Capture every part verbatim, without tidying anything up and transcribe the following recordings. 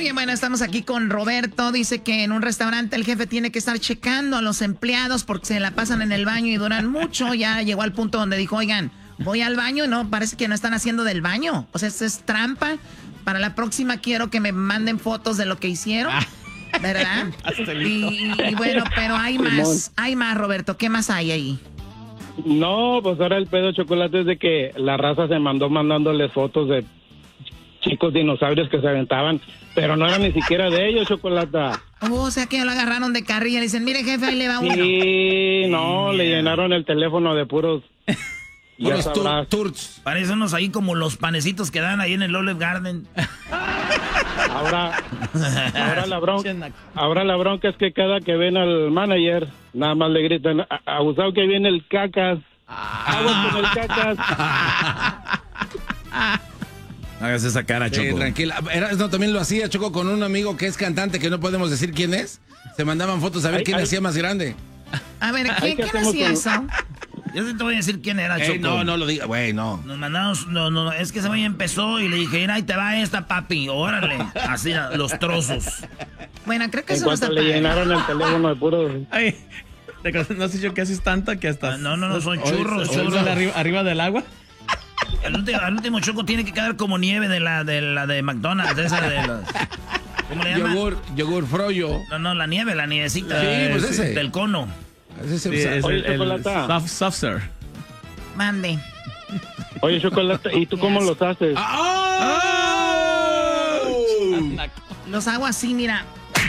bien, bueno, estamos aquí con Roberto. Dice que en un restaurante el jefe tiene que estar checando a los empleados porque se la pasan en el baño y duran mucho. Ya llegó al punto donde dijo, oigan, voy al baño y no, parece que no están haciendo del baño. O sea, esto es trampa. Para la próxima quiero que me manden fotos de lo que hicieron. ¿Verdad? y, y bueno, pero hay más, hay más, Roberto. ¿Qué más hay ahí? No, pues ahora el pedo, Chocolate, es de que la raza se mandó mandándoles fotos de chicos dinosaurios que se aventaban, pero no era ni siquiera de ellos, Chocolata. Oh, o sea que lo agarraron de carrilla y dicen, mire, jefe, ahí le va uno. Sí, no, le llenaron el teléfono de puros... Puros tur turts. Parecen unos ahí como los panecitos que dan ahí en el Olive Garden. Ahora, ahora, la bronca, ahora la bronca es que cada que ven al manager, nada más le gritan, abusado que viene el cacas. Aguas con el cacas. Hagas esa cara, Choco. Sí, tranquila. No, también lo hacía, Choco, con un amigo que es cantante, que no podemos decir quién es. Se mandaban fotos a ver ay, quién ay. hacía más grande. A ver, ¿quién, ¿quién hacía con... eso? Yo sí te voy a decir quién era, Choco. Ey, no, no lo diga, güey, no. Nos mandamos, no, no, es que ese güey empezó y le dije, mira, ahí te va esta, papi, órale. Así, los trozos. Bueno, creo que en eso no está le padre. Llenaron el teléfono de puros... Ay, no sé yo qué haces tanto que hasta... No, no, no, son churros, Oye, churros. Arriba, arriba del agua. El último, el último, Choco, tiene que quedar como nieve de la de, la de McDonald's, esa de los... ¿Cómo le llama? Yogur, yogur froyo. No, no, la nieve, la nievecita. Sí, pues ese. Del cono. Ese sí, es el, el, el soft, soft serve. Mande. Oye, Chocolate, ¿y tú yes. cómo los haces? ¡Oh! Los hago así, mira.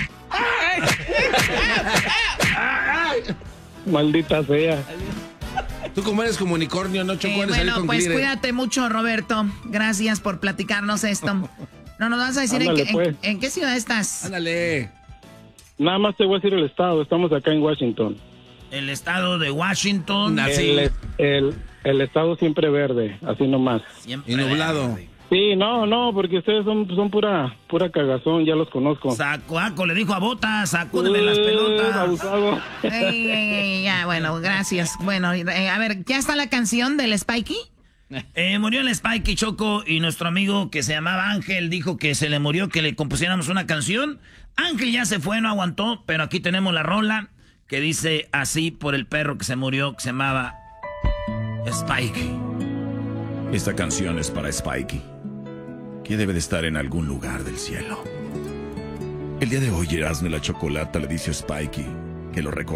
Maldita sea. Tú como eres como unicornio, ¿no, Choco? Eh, bueno, con pues glitter. Cuídate mucho, Roberto. Gracias por platicarnos esto. No nos vas a decir Ándale, en, qué, pues. en, en qué ciudad estás. Ándale. Nada más te voy a decir el estado. Estamos acá en Washington. El estado de Washington. El, el, el estado siempre verde, así nomás. Siempre y nublado. Verde. Sí, no, no, porque ustedes son, son pura pura cagazón, ya los conozco. Sacuaco, le dijo a Botas, sacúdeme uh, las pelotas. Abusado. Ey, ey, ey, ya, bueno, gracias. Bueno, eh, a ver, ¿ya está la canción del Spikey? Eh, murió el Spikey, Choco, y nuestro amigo que se llamaba Ángel dijo que se le murió, que le compusiéramos una canción. Ángel ya se fue, no aguantó, pero aquí tenemos la rola que dice así por el perro que se murió, que se llamaba Spikey. Esta canción es para Spikey, que debe de estar en algún lugar del cielo. El día de hoy, Erasmo y la Chocolata le dice a Spikey que lo recordó.